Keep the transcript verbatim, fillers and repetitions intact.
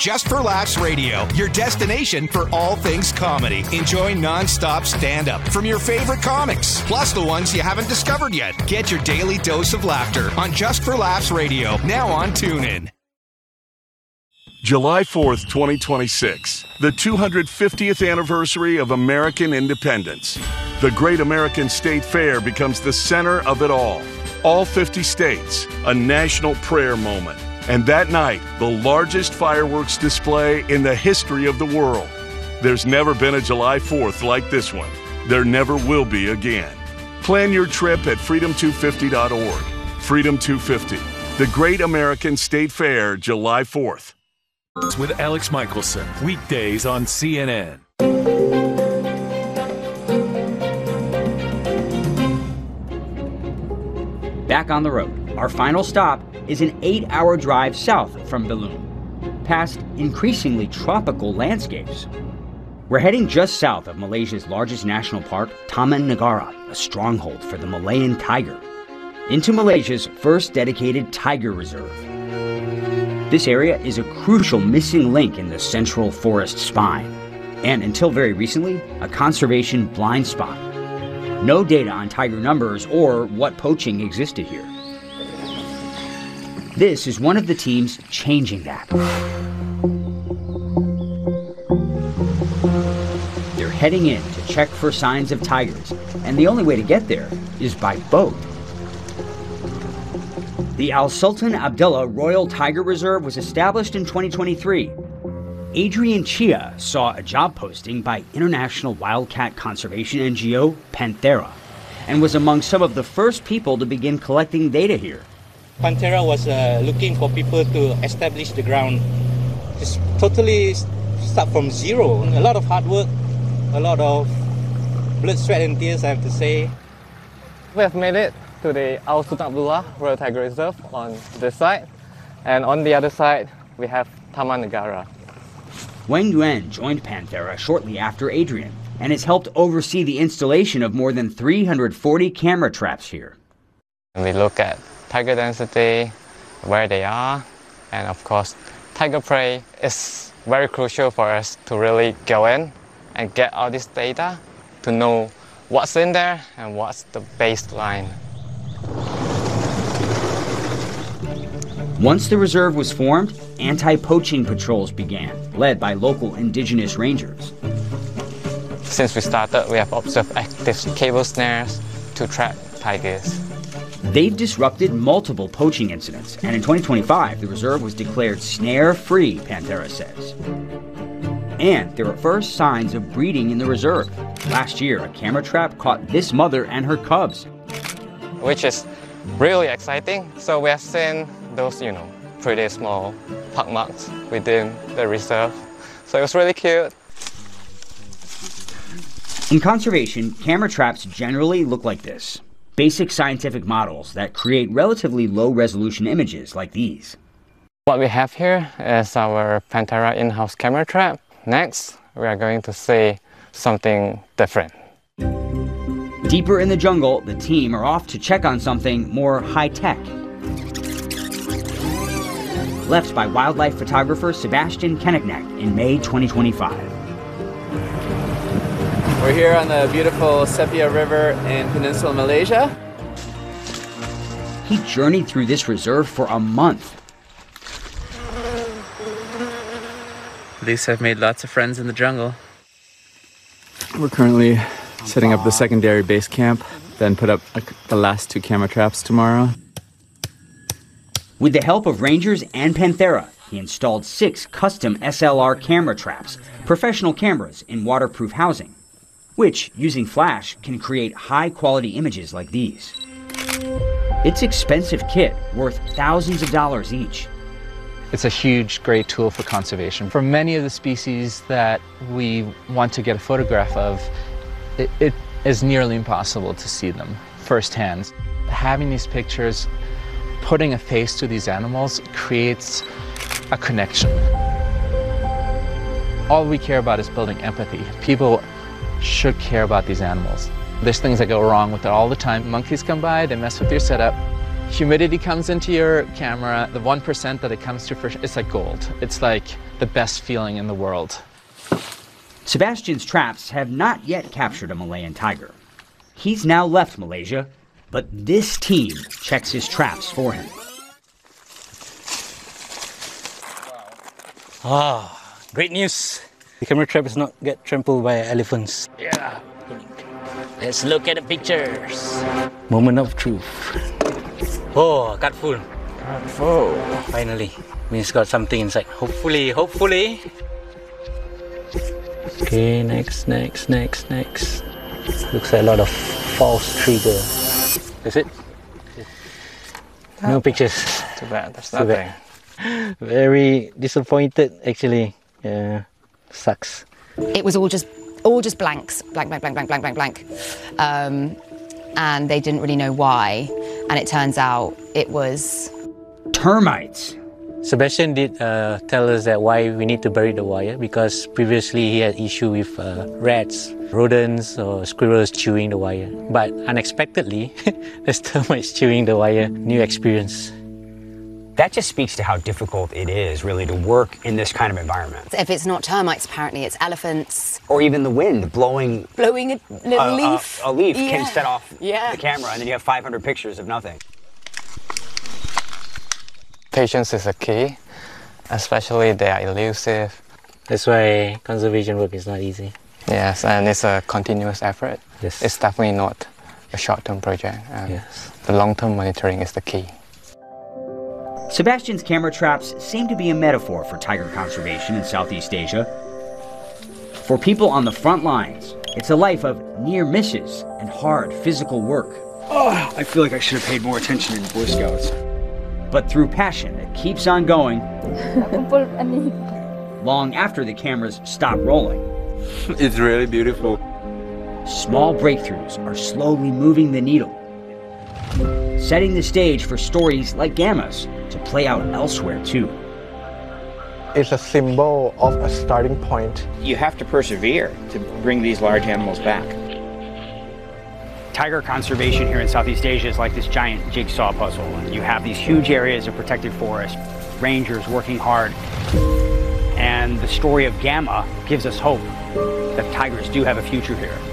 Just for Laughs Radio, your destination for all things comedy. Enjoy non-stop stand-up from your favorite comics, plus the ones you haven't discovered yet. Get your daily dose of laughter on Just for Laughs Radio, now on TuneIn. July fourth, twenty twenty-six, the two hundred fiftieth anniversary of American independence. The Great American State Fair becomes the center of it all. All fifty states, a national prayer moment. And that night, the largest fireworks display in the history of the world. There's never been a July fourth like this one. There never will be again. Plan your trip at freedom two fifty dot org. Freedom two fifty, the Great American State Fair, July fourth. With Alex Michelson, weekdays on C N N. Back on the road, our final stop is an eight-hour drive south from Belum, past increasingly tropical landscapes. We're heading just south of Malaysia's largest national park, Taman Negara, a stronghold for the Malayan tiger, into Malaysia's first dedicated tiger reserve. This area is a crucial missing link in the central forest spine, and until very recently, a conservation blind spot. No data on tiger numbers or what poaching existed here. This is one of the teams changing that. They're heading in to check for signs of tigers, and the only way to get there is by boat. The Al Sultan Abdullah Royal Tiger Reserve was established in twenty twenty-three. Adrian Chia saw a job posting by international wildcat conservation N G O Panthera and was among some of the first people to begin collecting data here. Panthera was uh, looking for people to establish the ground. Just totally start from zero. A lot of hard work, a lot of blood, sweat and tears, I have to say. We have made it to the Al Sultan Abdullah Royal Tiger Reserve on this side. And on the other side, we have Taman Negara. Wang Yuan joined Panthera shortly after Adrian and has helped oversee the installation of more than three hundred forty camera traps here. We look at tiger density, where they are, and of course, tiger prey is very crucial for us to really go in and get all this data to know what's in there and what's the baseline. Once the reserve was formed, anti-poaching patrols began, led by local indigenous rangers. Since we started, we have observed active cable snares to trap tigers. They've disrupted multiple poaching incidents, and in twenty twenty-five, the reserve was declared snare-free, Panthera says. And there are first signs of breeding in the reserve. Last year, a camera trap caught this mother and her cubs, which is really exciting. So we have seen those, you know, pretty small puck marks within the reserve. So it was really cute. In conservation, camera traps generally look like this. Basic scientific models that create relatively low-resolution images like these. What we have here is our Panthera in-house camera trap. Next, we are going to see something different. Deeper in the jungle, the team are off to check on something more high-tech. Left by wildlife photographer Sebastian Kenignac in May twenty twenty-five. We're here on the beautiful Sepia River in Peninsula Malaysia. He journeyed through this reserve for a month. These have made lots of friends in the jungle. We're currently setting up the secondary base camp, then put up the last two camera traps tomorrow. With the help of rangers and Panthera, he installed six custom S L R camera traps, professional cameras in waterproof housing, which, using flash, can create high-quality images like these. It's expensive kit, worth thousands of dollars each. It's a huge, great tool for conservation. For many of the species that we want to get a photograph of, it, it is nearly impossible to see them firsthand. Having these pictures, putting a face to these animals creates a connection. All we care about is building empathy. People should care about these animals. There's things that go wrong with it all the time. Monkeys come by, they mess with your setup. Humidity comes into your camera. The one percent that it comes to, first, it's like gold. It's like the best feeling in the world. Sebastian's traps have not yet captured a Malayan tiger. He's now left Malaysia, but this team checks his traps for him. Ah, great news. The camera trap does not get trampled by elephants. Yeah. Let's look at the pictures. Moment of truth. Oh, cut full. Cut full. Finally. Means got something inside. Hopefully, hopefully. Okay, next, next, next, next. Looks like a lot of false trigger. That's it? No pictures. Too bad, there's Too nothing. bad. Very disappointed, actually. Yeah, sucks. It was all just, all just blanks, blank, blank, blank, blank, blank, blank, blank. Um, and they didn't really know why. And it turns out it was termites. Sebastian did uh, tell us that why we need to bury the wire, because previously he had issue with uh, rats, rodents or squirrels chewing the wire. But unexpectedly, there's termites chewing the wire. New experience. That just speaks to how difficult it is, really, to work in this kind of environment. If it's not termites, apparently it's elephants. Or even the wind blowing... Blowing a little a, leaf. A, a leaf yeah. can set off yeah. the camera, and then you have five hundred pictures of nothing. Patience is a key, especially they are elusive. That's why conservation work is not easy. Yes, and it's a continuous effort. Yes. It's definitely not a short-term project. And yes. The long-term monitoring is the key. Sebastian's camera traps seem to be a metaphor for tiger conservation in Southeast Asia. For people on the front lines, it's a life of near misses and hard physical work. Oh, I feel like I should have paid more attention in Boy Scouts. But through passion that keeps on going, long after the cameras stop rolling. It's really beautiful. Small breakthroughs are slowly moving the needle, setting the stage for stories like Gamma's to play out elsewhere too. It's a symbol of a starting point. You have to persevere to bring these large animals back. Tiger conservation here in Southeast Asia is like this giant jigsaw puzzle. You have these huge areas of protected forest, rangers working hard, and the story of Gamma gives us hope that tigers do have a future here.